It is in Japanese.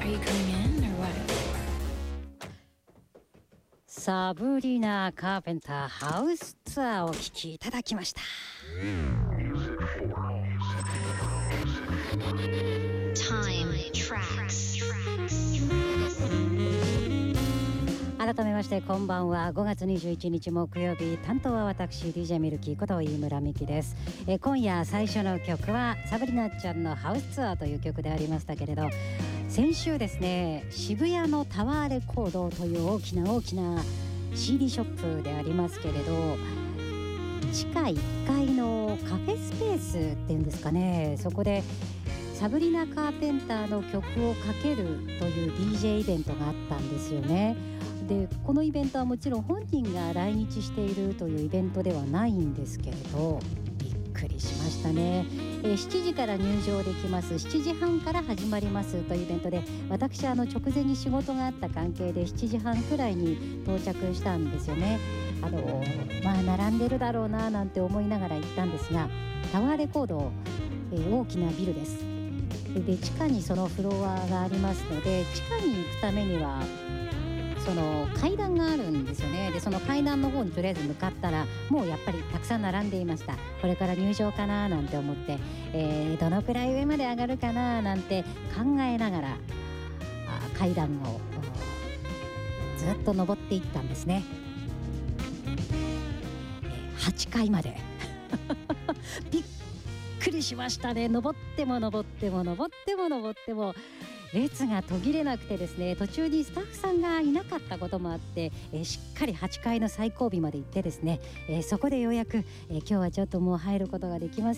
サブリナ・カーペンターハウスツアーをお聴きいただきました。改めましてこんばんは。5月21日木曜日、担当は私 DJ ミルキーこと飯村美希です。今夜最初の曲はサブリナちゃんのハウスツアーという曲でありましたけれど、先週ですね、渋谷のタワーレコードという大きな CD ショップでありますけれど、地下1階のカフェスペースっていうんですかね、そこでサブリナ・カーペンターの曲をかけるという DJ イベントがあったんですよね。でこのイベントはもちろん本人が来日しているというイベントではないんですけれど、びっくりしましたね。7時から入場できます。7時半から始まりますというイベントで、私直前に仕事があった関係で7時半くらいに到着したんですよね。並んでるだろうななんて思いながら行ったんですが、タワーレコード、大きなビルです。で地下にそのフロアがありますので、地下に行くためにはその階段があるんですよね。でその階段の方にとりあえず向かったら、もうやっぱりたくさん並んでいました。これから入場かななんて思って、どのくらい上まで上がるかななんて考えながら階段をずっと登っていったんですね。8階までびっくりしましたね。登っても列が途切れなくてですね、途中にスタッフさんがいなかったこともあって、しっかり8階の最後尾まで行ってですね、そこでようやく、今日はちょっともう入ることができません